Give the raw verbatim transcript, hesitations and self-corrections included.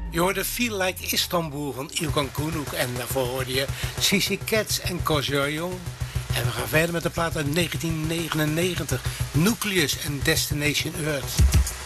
Je hoorde Feel Like Istanbul van Ilkan Kunuk en daarvoor hoorde je Sissy Cats en Kojo Jong. En we gaan verder met de plaat uit negentien negenennegentig, Nucleus en Destination Earth.